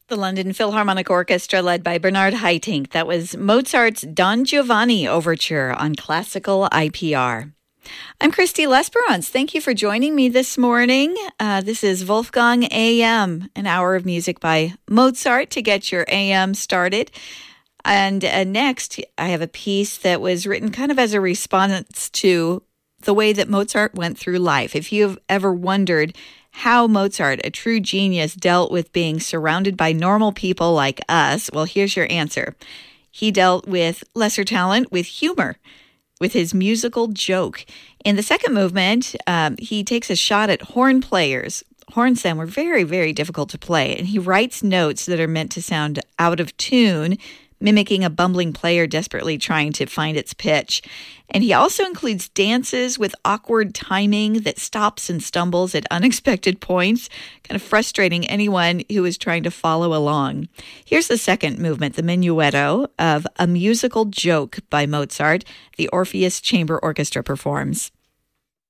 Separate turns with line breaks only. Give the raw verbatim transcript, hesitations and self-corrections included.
The London Philharmonic Orchestra, led by Bernard Haitink. That was Mozart's Don Giovanni Overture on Classical I P R. I'm Christy Lesperance. Thank you for joining me this morning. Uh, this is Wolfgang A M, an hour of music by Mozart to get your A M started. And uh, next, I have a piece that was written kind of as a response to the way that Mozart went through life. If you've ever wondered how Mozart, a true genius, dealt with being surrounded by normal people like us, well, here's your answer. He dealt with lesser talent with humor, with his musical joke. In the second movement, um, he takes a shot at horn players. Horns then were very, very difficult to play, and he writes notes that are meant to sound out of tune, mimicking a bumbling player desperately trying to find its pitch. And he also includes dances with awkward timing that stops and stumbles at unexpected points, kind of frustrating anyone who is trying to follow along. Here's the second movement, the Menuetto of A Musical Joke by Mozart, the Orpheus Chamber Orchestra performs.